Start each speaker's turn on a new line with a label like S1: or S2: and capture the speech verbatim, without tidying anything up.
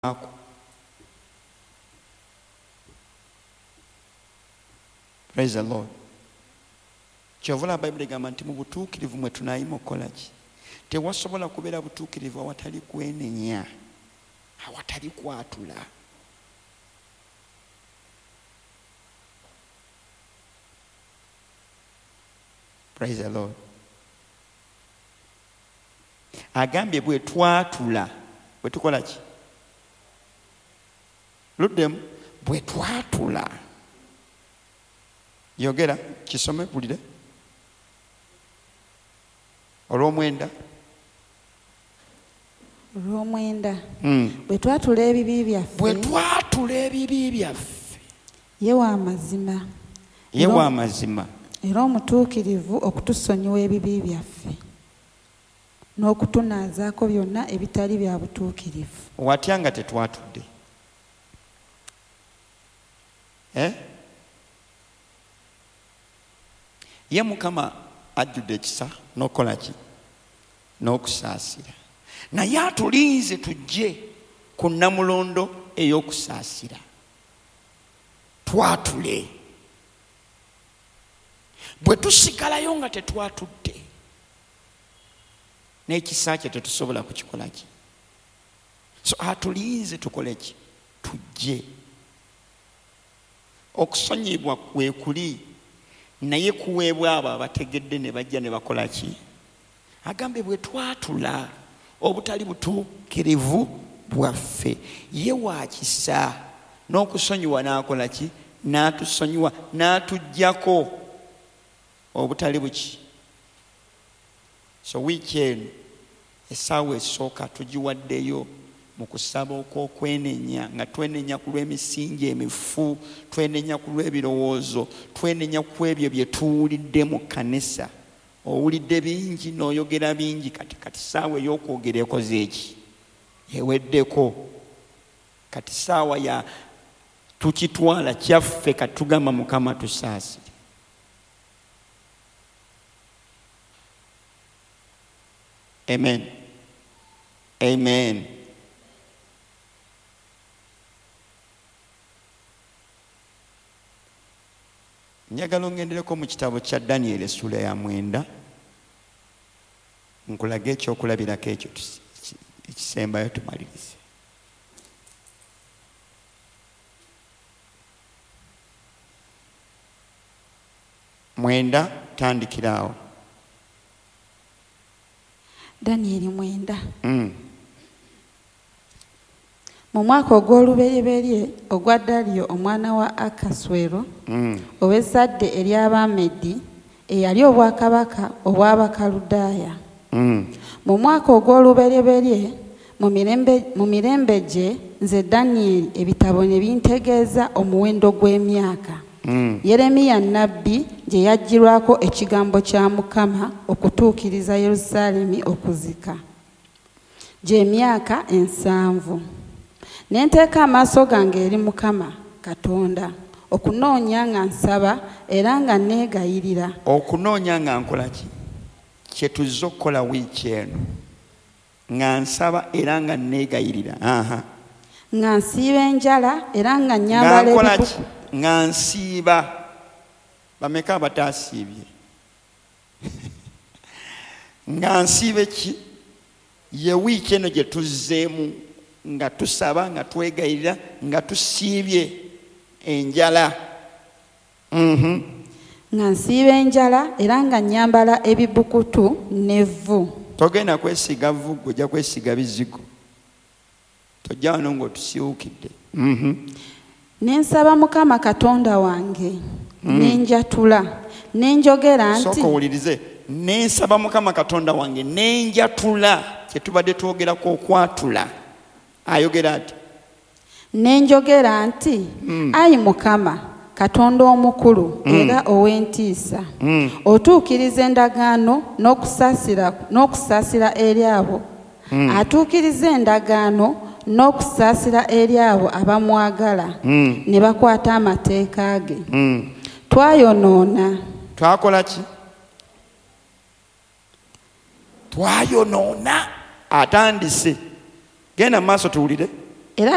S1: ako. Praise the Lord. Kyovula Bible egamba nti mu butuukirivu mwe tunayima okukola ki? Tewasobola kubeera butuukirivu awatali kwenenya, awatali kwatula. Praise the Lord. Agambye bwe twatula bwe tukola ki? Luddemu bwe twatula. Yogera kisome bulire. Olw'omwenda.
S2: Olw'omwenda. Bwe twatula ebibi byaffe.
S1: Bwe twatula ebibi byaffe.
S2: Ye wa mazima.
S1: Ye wa mazima.
S2: Era omutuukirivu okutusonyiwa ebibi byaffe n'okutunaazaako byonna ebitali bya butuukirivu.
S1: Watya nga tetwatudde? Eh? Ye Mukama ajjudde ekisa n'okola ki? N'okusaasira. Naye atulinze tujje ku nnamulondo ey'okusaasira. Twatule. Bwe tusigalayo nga tetwatudde, n'ekisa kye tetusobola kukikola ki? So atulinze tukole ki? Tujje. Okusonyibwa kwe kuli, naye kuweebwa abo abategedde ne bajja ne bakola ki? Agambe bwe twatula obutali butuukirivu bwaffe, ye wa kisa n'okusonyiwa n'akola ki? N'atusonyiwa, n'atuggyako obutali buki. So weekend essaawa esooka tugiwaddeyo mu kusaba okw'okwenenya, nga twenenya ku lw'emisingi emifu, twenenya ku lw'ebirowoozo, twenenya ku ebyo bye tuwulidde mu kkanisa. Owulidde bingi n'oyogera bingi, kati kati ssaawa ey'okwogera ekoze eki? Eweddeko. Kati ssaawa ya tukitwala kyaffe, kati tugamba Mukama tusaasire. Amen. Amen. Njagala ongendereko mu kitabo kya Daniel essula ya mwenda, nkulaga ekyokulabirako ekyo ekisembayo tumalirize. Mwenda tandikiraawo.
S2: Daniel mwenda.
S1: Mm.
S2: Mu mwaka ogw'olubereberye ogwa Daliyo omwana wa Akaswero,
S1: mm.
S2: ow'ezzadde ery'Abamedi eyali obwakabaka obw'Abakaludaaya.
S1: Mm.
S2: Mu mwaka ogw'olubereberye mu mirembe mu mirembe gye nze Daniel ebitabo ne bintegeeza omuwendo gw'emyaka.
S1: Mm.
S2: Yeremiya nnabbi gye yajjirwako ekigambo kya Mukama okutuukiriza Yerusaalemi okuzika. Gye myaka ensanvu. Ne nteeka amaaso gange eri Mukama Katonda okunoonya nga nsaba era nga neegayirira.
S1: Okunoonya nga nkola ki? Kye tuzze okukola wiiki eno. Nga nsaba era nga neegayirira. Aha.
S2: Nga nsiiba enjala era nga nyambala ebibuku.
S1: Nga nsiiba. Bameka abataasiibye? Nga nsiibe ki? Ye wiiki eno gye tuzzeemu nga tusaba, nga twegayirira, nga tusiibye enjala. Mhm.
S2: Nga nsiiba enjala era nga nyambala ebibukutu n'evvu.
S1: Togenda kwesiga vvu, ojja kwesiga bizigo. Tojja wano ng'otusiwukidde. Mhm.
S2: Nensaba Mukama Katonda wange, mm. nenjatula, nenjogera nti.
S1: Soko wulirize, nensaba Mukama Katonda wange, nenjatula, kye tubadde twogerako okwatula. Ayogera ati.
S2: Nenjogera nti, mm. Ayi Mukama, Katonda omukulu, mm. era ow'entiisa, mm. otuukiriza endagaano n'okusaasira n'okusaasira eri abo, mm. atuukiriza endagaano n'okusaasira eri abo abamwagala, mm. ne bakwata amateeka ge.
S1: Mm.
S2: Twayonoona.
S1: Twakola ki? Twayonoona. Atandise. Genda maaso tuwulire.